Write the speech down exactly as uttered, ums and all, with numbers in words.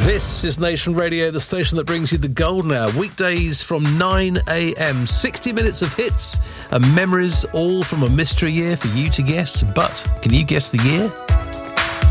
This is Nation Radio, the station that brings you the golden hour, weekdays from nine a.m. sixty minutes of hits and memories, all from a mystery year for you to guess. But can you guess the year?